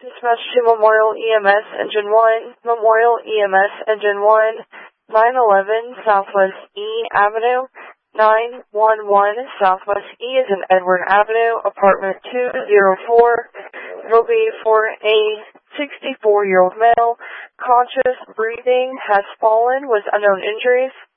Dispatch to Memorial EMS Engine 1, Memorial EMS Engine 1, 911 Southwest E Avenue, 911 Southwest E is in Edward Avenue, apartment 204. Will be for a 64-year-old male, conscious, breathing, has fallen with unknown injuries.